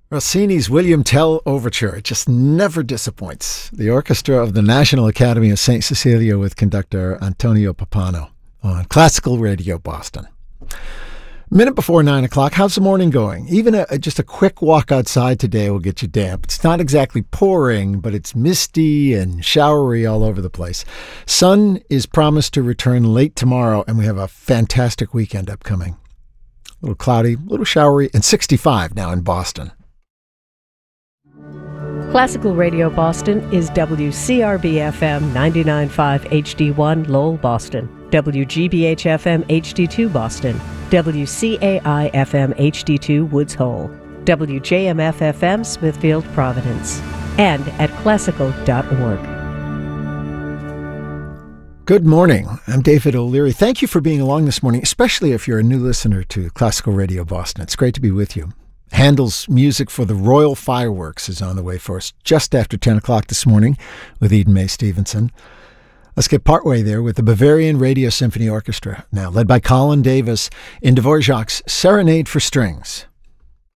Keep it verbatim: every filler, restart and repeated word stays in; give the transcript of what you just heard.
Rossini's William Tell Overture just never disappoints. The orchestra of the National Academy of Saint Cecilia with conductor Antonio Pappano on Classical Radio Boston. Minute before nine o'clock, how's the morning going? Even a, just a quick walk outside today will get you damp. It's not exactly pouring, but it's misty and showery all over the place. Sun is promised to return late tomorrow, and we have a fantastic weekend upcoming. A little cloudy, a little showery, and sixty-five now in Boston. Classical Radio Boston is W C R B F M ninety-nine point five H D one Lowell, Boston, W G B H F M H D two Boston, W C A I F M H D two Woods Hole, W J M F F M Smithfield, Providence, and at classical dot org. Good morning. I'm David O'Leary. Thank you for being along this morning, especially if you're a new listener to Classical Radio Boston. It's great to be with you. Handel's music for the Royal Fireworks is on the way for us just after ten o'clock this morning with Eden Mae Stevenson. Let's get partway there with the Bavarian Radio Symphony Orchestra, now led by Colin Davis in Dvorak's Serenade for Strings.